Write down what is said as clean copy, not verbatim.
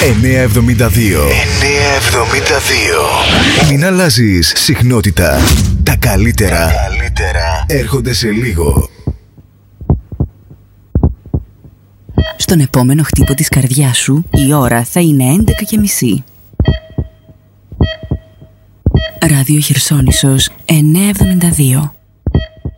972. Μην αλλάζεις συχνότητα. Τα καλύτερα έρχονται σε λίγο. Στον επόμενο χτύπο της καρδιάς σου η ώρα θα είναι 11:30. Ράδιο Χερσόνησος 972.